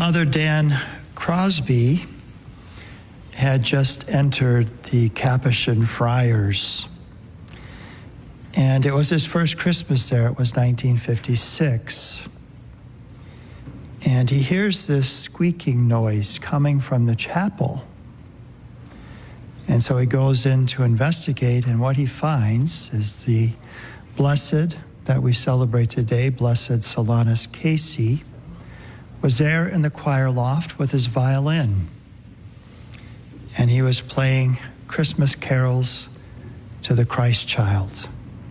Father Dan Crosby had just entered the Capuchin Friars, and it was his first Christmas there. It was 1956. And he hears this squeaking noise coming from the chapel. And so he goes in to investigate, and what he finds is the blessed that we celebrate today, Blessed Solanus Casey, was there in the choir loft with his violin. And he was playing Christmas carols to the Christ child.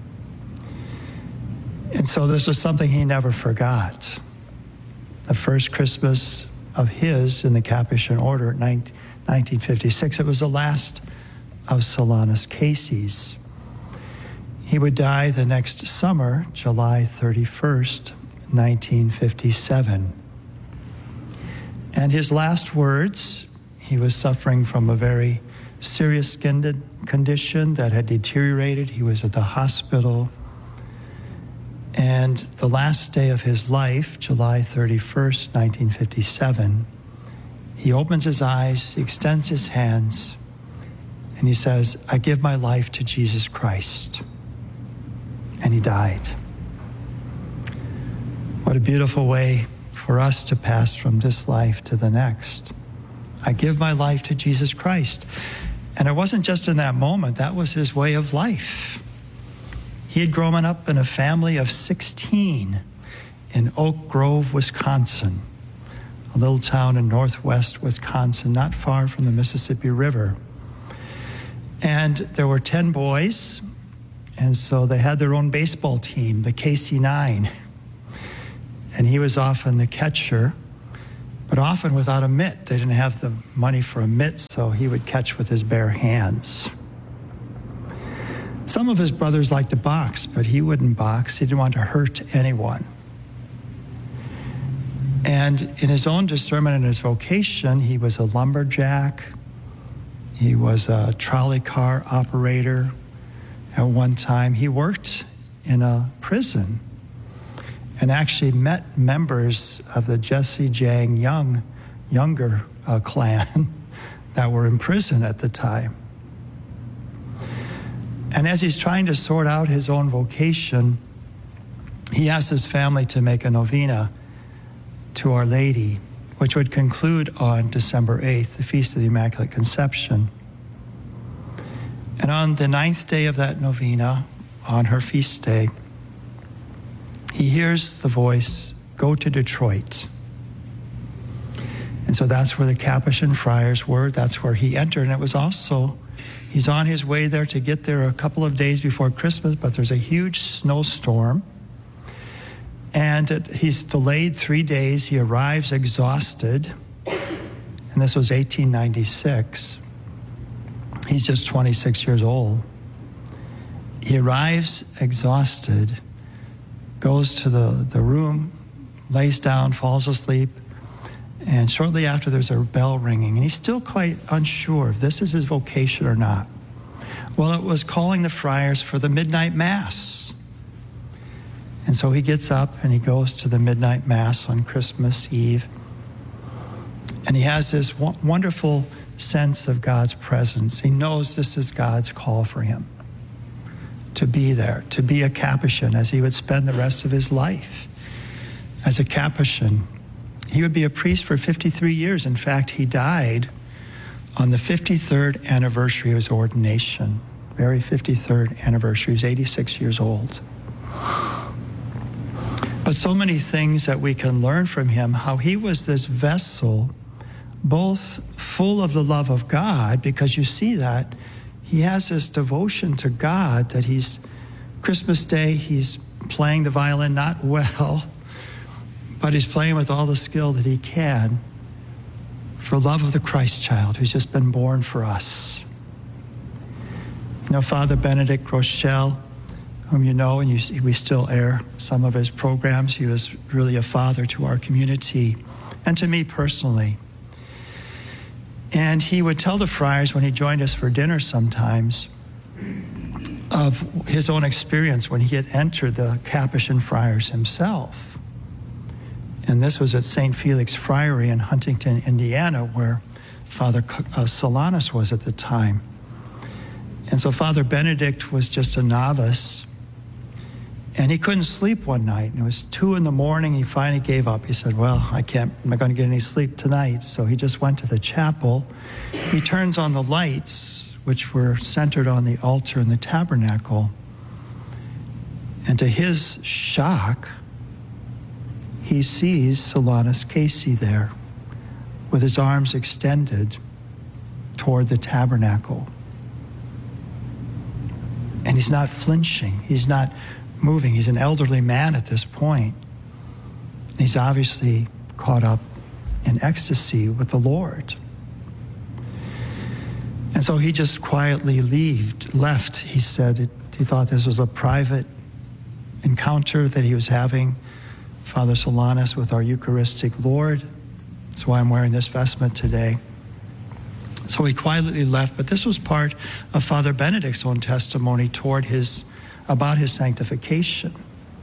And so this was something he never forgot. The first Christmas of his in the Capuchin order in 1956. It was the last of Solanus Casey's. He would die the next summer, July 31st, 1957. And his last words, he was suffering from a very serious skin condition that had deteriorated. He was at the hospital. And the last day of his life, July 31st, 1957, he opens his eyes, he extends his hands, and he says, "I give my life to Jesus Christ." And he died. What a beautiful way for us to pass from this life to the next. I give my life to Jesus Christ. And it wasn't just in that moment, that was his way of life. He had grown up in a family of 16 in Oak Grove, Wisconsin, a little town in northwest Wisconsin, not far from the Mississippi River. And there were 10 boys, and so they had their own baseball team, the KC9. And he was often the catcher, but often without a mitt. They didn't have the money for a mitt, so he would catch with his bare hands. Some of his brothers liked to box, but he wouldn't box. He didn't want to hurt anyone. And in his own discernment and his vocation, he was a lumberjack. He was a trolley car operator. At one time, he worked in a prison and actually met members of the Jesse Jang Younger clan that were in prison at the time. And as he's trying to sort out his own vocation, he asked his family to make a novena to Our Lady, which would conclude on December 8th, the Feast of the Immaculate Conception. And on the 9th day of that novena, on her feast day, he hears the voice, "Go to Detroit." And so that's where the Capuchin Friars were. That's where he entered. And it was also, he's on his way there to get there a couple of days before Christmas, but there's a huge snowstorm. And he's delayed 3 days. He arrives exhausted. And this was 1896. He's just 26 years old. He arrives exhausted, goes to the room, lays down, falls asleep, and shortly after there's a bell ringing, and he's still quite unsure if this is his vocation or not. Well, it was calling the friars for the midnight mass. And so he gets up and he goes to the midnight mass on Christmas Eve, and he has this wonderful sense of God's presence. He knows this is God's call for him to be there, to be a Capuchin, as he would spend the rest of his life as a Capuchin. He would be a priest for 53 years. In fact, he died on the 53rd anniversary of his ordination. Very 53rd anniversary. He's 86 years old. But so many things that we can learn from him, how he was this vessel, both full of the love of God, because you see that he has this devotion to God that he's, Christmas Day, he's playing the violin not well, but he's playing with all the skill that he can for love of the Christ child who's just been born for us. You know, Father Benedict Rochelle, whom you know, and we still air some of his programs, he was really a father to our community and to me personally. And he would tell the friars when he joined us for dinner sometimes of his own experience when he had entered the Capuchin Friars himself. And this was at St. Felix Friary in Huntington, Indiana, where Father Solanus was at the time. And so Father Benedict was just a novice, and he couldn't sleep one night. And it was 2 a.m. He finally gave up. He said, well, I'm not going to get any sleep tonight. So he just went to the chapel. He turns on the lights, which were centered on the altar in the tabernacle. And to his shock, he sees Solanus Casey there with his arms extended toward the tabernacle. And he's not flinching. He's not moving. He's an elderly man at this point. And he's obviously caught up in ecstasy with the Lord. And so he just quietly left. He said he thought this was a private encounter that he was having, Father Solanus, with our Eucharistic Lord. That's why I'm wearing this vestment today. So he quietly left, but this was part of Father Benedict's own testimony about his sanctification.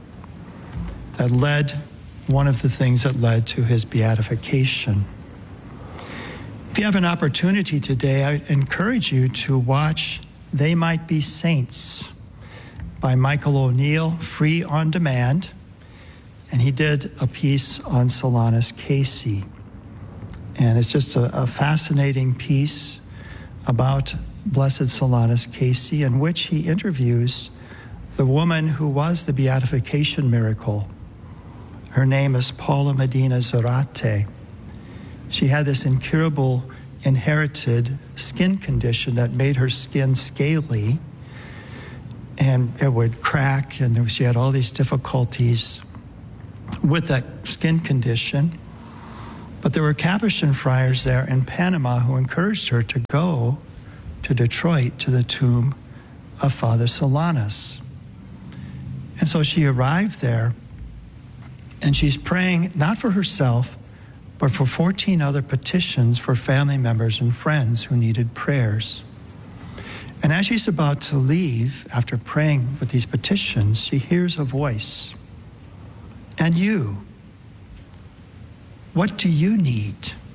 One of the things that led to his beatification. If you have an opportunity today, I encourage you to watch They Might Be Saints by Michael O'Neill, free on demand. And he did a piece on Solanus Casey. And it's just a fascinating piece about Blessed Solanus Casey, in which he interviews the woman who was the beatification miracle. Her name is Paula Medina Zarate. She had this incurable inherited skin condition that made her skin scaly, and it would crack, and she had all these difficulties with that skin condition. But there were Capuchin friars there in Panama who encouraged her to go to Detroit to the tomb of Father Solanus. And so she arrived there, and she's praying not for herself, but for 14 other petitions for family members and friends who needed prayers. And as she's about to leave, after praying with these petitions, she hears a voice. And you, what do you need?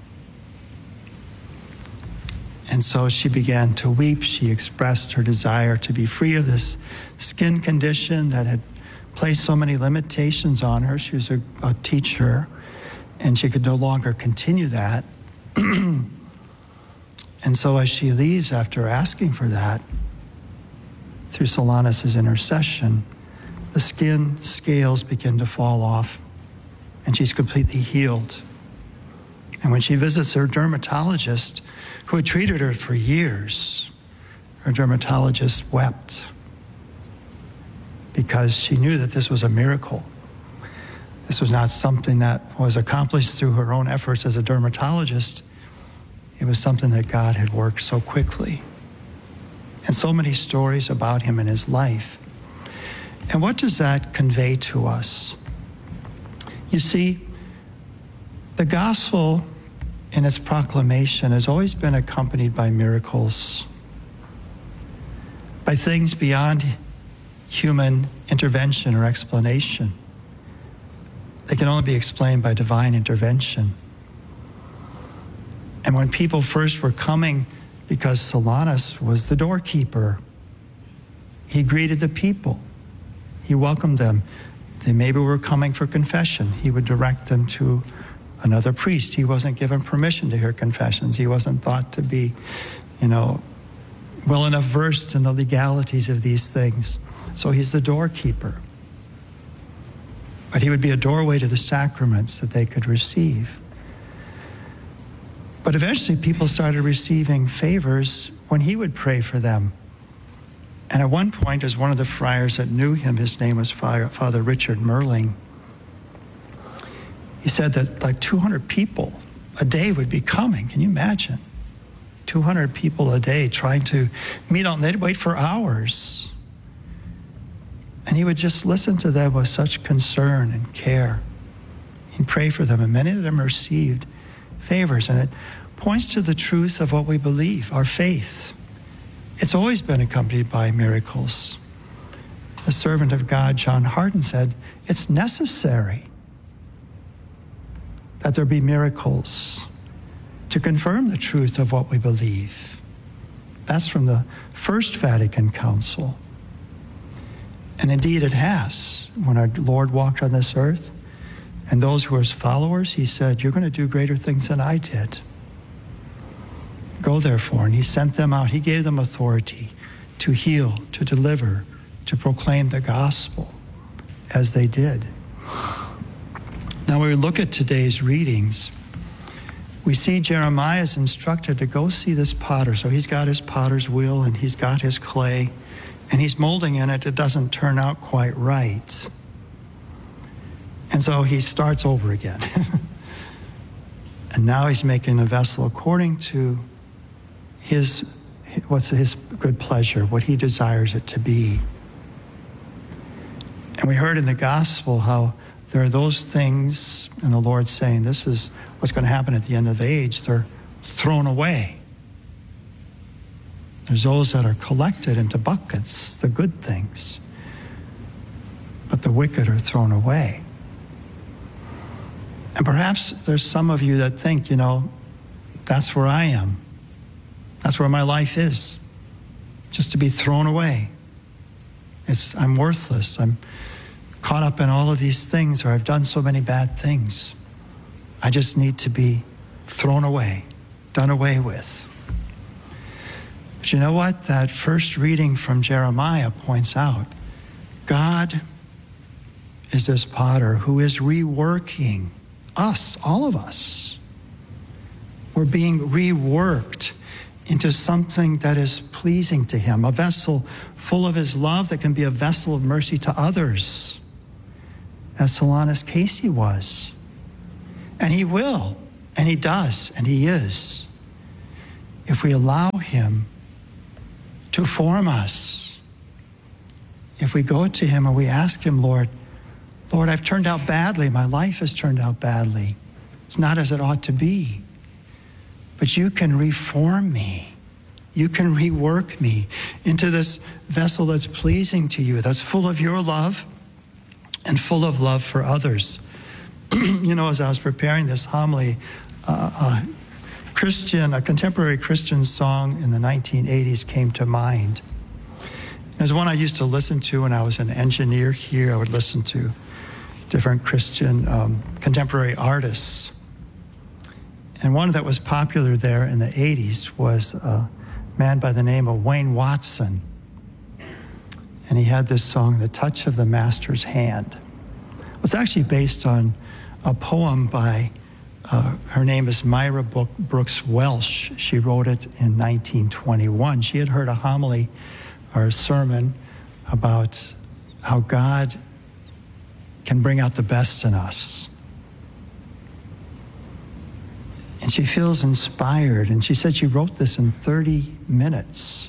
And so she began to weep. She expressed her desire to be free of this skin condition that had placed so many limitations on her. She was a teacher, and she could no longer continue that. And so as she leaves after asking for that, through Solanus' intercession, the skin scales begin to fall off, and she's completely healed. And when she visits her dermatologist, who had treated her for years, her dermatologist wept because she knew that this was a miracle. This was not something that was accomplished through her own efforts as a dermatologist. It was something that God had worked so quickly. And so many stories about him and his life. And what does that convey to us? You see, the gospel in its proclamation has always been accompanied by miracles, by things beyond human intervention or explanation. They can only be explained by divine intervention. And when people first were coming, because Solanus was the doorkeeper, he greeted the people. He welcomed them. They maybe were coming for confession. He would direct them to another priest. He wasn't given permission to hear confessions. He wasn't thought to be, well enough versed in the legalities of these things. So he's the doorkeeper. But he would be a doorway to the sacraments that they could receive. But eventually people started receiving favors when he would pray for them. And at one point, as one of the friars that knew him, his name was Father Richard Merling, he said that like 200 people a day would be coming. Can you imagine? 200 people a day trying to meet on, they'd wait for hours. And he would just listen to them with such concern and care. He'd pray for them, and many of them received favors. And it points to the truth of what we believe, our faith. It's always been accompanied by miracles. The servant of God, John Hardin, said, it's necessary. that there be miracles to confirm the truth of what we believe. That's from the First Vatican Council. And indeed it has. When our Lord walked on this earth, and those who were his followers, he said, you're going to do greater things than I did. Go therefore. And he sent them out. He gave them authority to heal, to deliver, to proclaim the gospel as they did. Now, when we look at today's readings, we see Jeremiah is instructed to go see this potter. So he's got his potter's wheel and he's got his clay and he's molding in it. It doesn't turn out quite right. And so he starts over again. And now he's making a vessel according to what's his good pleasure, what he desires it to be. And we heard in the gospel how there are those things, and the Lord's saying this is what's going to happen at the end of the age. They're thrown away. There's those that are collected into buckets, the good things. But the wicked are thrown away. And perhaps there's some of you that think, that's where I am. That's where my life is. Just to be thrown away. I'm worthless. I'm caught up in all of these things, or I've done so many bad things. I just need to be thrown away, done away with. But you know what? That first reading from Jeremiah points out, God is this potter who is reworking us, all of us. We're being reworked into something that is pleasing to him, a vessel full of his love that can be a vessel of mercy to others, as Solanus Casey was. And he will, and he does, and he is, if we allow him to form us. If we go to him and we ask him, Lord, I've turned out badly. My life has turned out badly. It's not as it ought to be. But you can reform me. You can rework me into this vessel that's pleasing to you, that's full of your love and full of love for others. As I was preparing this homily, a contemporary Christian song in the 1980s came to mind. It was one I used to listen to when I was an engineer here. I would listen to different Christian contemporary artists. And one that was popular there in the 80s was a man by the name of Wayne Watson. And he had this song, The Touch of the Master's Hand. It's actually based on a poem by, her name is Myra Brooks Welsh. She wrote it in 1921. She had heard a homily or a sermon about how God can bring out the best in us. And she feels inspired. And she said she wrote this in 30 minutes.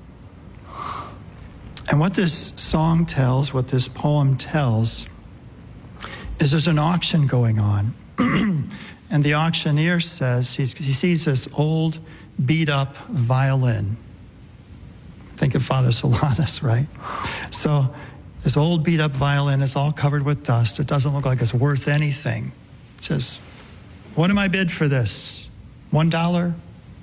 And what this song tells, what this poem tells, is there's an auction going on. And the auctioneer says, he sees this old, beat-up violin. Think of Father Solanus, right? So this old, beat-up violin is all covered with dust. It doesn't look like it's worth anything. It says, what am I bid for this? $1? $2?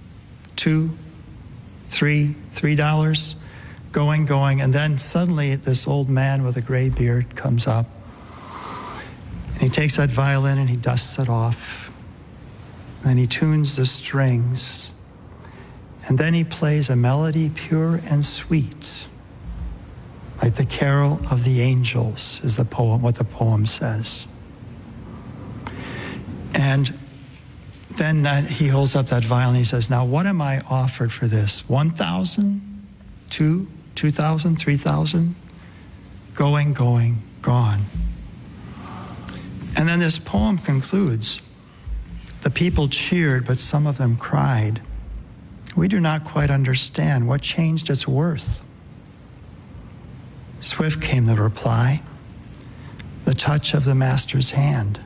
$3? Going. And then suddenly this old man with a gray beard comes up. And he takes that violin and he dusts it off. And he tunes the strings. And then he plays a melody pure and sweet, like the carol of the angels is the poem, what the poem says. And then he holds up that violin. He says, now what am I offered for this? 1,000? 2,000? 3,000? Going, gone. And then this poem concludes, the people cheered, but some of them cried. We do not quite understand what changed its worth. Swift came the reply, the touch of the master's hand.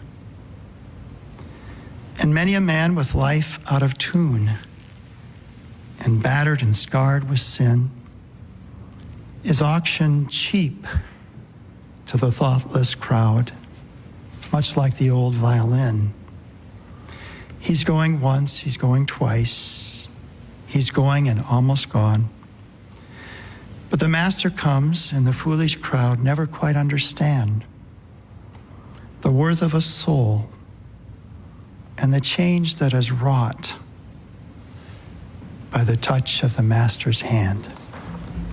And many a man with life out of tune and battered and scarred with sin is auctioned cheap to the thoughtless crowd, much like the old violin. He's going once, he's going twice, he's going and almost gone. But the master comes, and the foolish crowd never quite understand the worth of a soul and the change that is wrought by the touch of the master's hand.